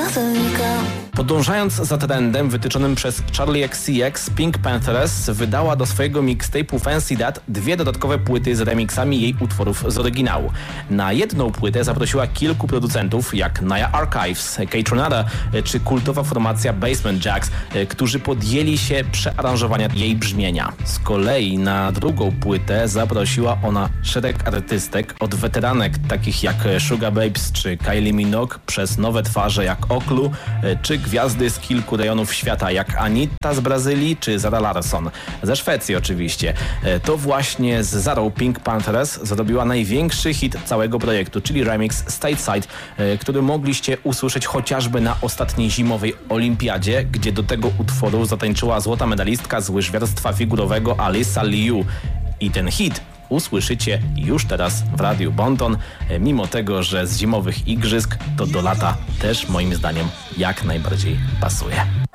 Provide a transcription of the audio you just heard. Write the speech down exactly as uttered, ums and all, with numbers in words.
Podążając za trendem wytyczonym przez Charli X C X, Pink Panthers wydała do swojego mixtape'u Fancy That dwie dodatkowe płyty z remixami jej utworów z oryginału. Na jedną płytę zaprosiła kilku producentów, jak Naya Archives, K-Tronada czy kultowa formacja Basement Jaxx, którzy podjęli się przearanżowania jej brzmienia. Z kolei na drugą płytę zaprosiła ona szereg artystek, od weteranek takich jak Sugar Babes czy Kylie Minogue, przez nowe twarze jak Oklu, czy gwiazdy z kilku rejonów świata jak Anitta z Brazylii czy Zara Larsson ze Szwecji oczywiście. To właśnie z Zarą Pink Panthers zrobiła największy hit całego projektu, czyli remix Stateside, który mogliście usłyszeć chociażby na ostatniej zimowej olimpiadzie, gdzie do tego utworu zatańczyła złota medalistka z łyżwiarstwa figurowego Alyssa Liu. I ten hit usłyszycie już teraz w Radiu Bonton, mimo tego, że z zimowych igrzysk to do lata też moim zdaniem jak najbardziej pasuje.